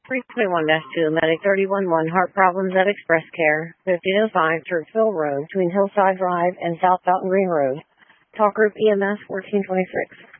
321-2, Medic 311, heart problems at Express Care, 1505 Churchville Road, between Hillside Drive and South Fountain Green Road. Talk Group EMS 1426.